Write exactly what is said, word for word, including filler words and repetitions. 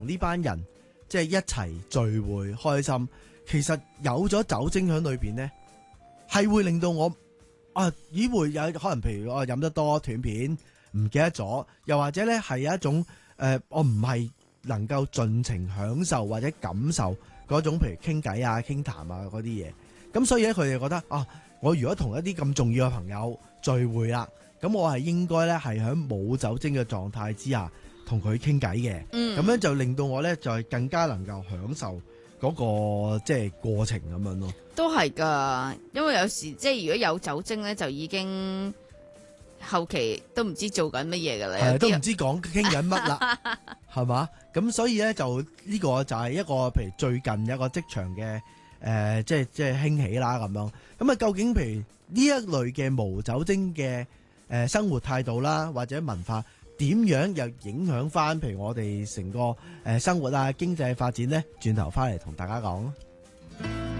呢班人即係一齊聚會開心，其實有咗酒精喺裏邊咧，係會令到我啊，咦會有可能譬如我飲得多斷片，唔記得咗，又或者咧係有一種誒、呃，我唔係能夠盡情享受或者感受嗰種譬如傾偈啊、傾談啊嗰啲嘢。咁所以咧，佢哋覺得啊，我如果同一啲咁重要嘅朋友聚會啦，咁我係應該咧係喺冇酒精嘅狀態之下同佢傾偈嘅。嗯，咁樣就令到我咧就係更加能夠享受嗰個即係過程咁樣咯。 都係噶，因為有時即係如果有酒精咧，就已經後期都唔知做緊乜嘢噶啦， 係都唔知講傾緊乜啦，係嘛？咁所以咧就呢個就係一個譬如最近一個職場嘅誒、呃，即係即係興起啦咁樣。咁啊，究竟譬如呢一類嘅無酒精嘅誒生活態度啦，或者文化點樣又影響翻譬如我哋成個誒生活啊經濟發展咧？轉頭翻嚟同大家講。